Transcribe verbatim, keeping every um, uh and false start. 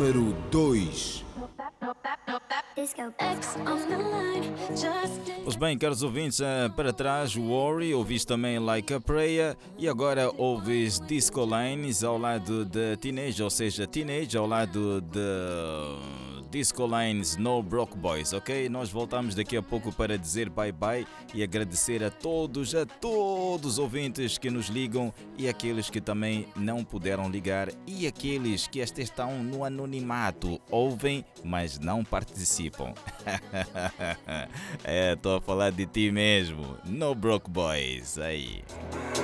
número dois. Pois bem, caros ouvintes, eh, para trás, Worry, ouvis também Like a Prayer e agora ouves Disco Lines ao lado de Teenage, ou seja, Teenage ao lado de Disco Lines No Broke Boys, ok? Nós voltamos daqui a pouco para dizer bye bye e agradecer a todos, a todos os ouvintes que nos ligam e aqueles que também não puderam ligar e aqueles que esta estão no anonimato, ouvem, mas não participam. É, estou a falar de ti mesmo, No Broke Boys, aí.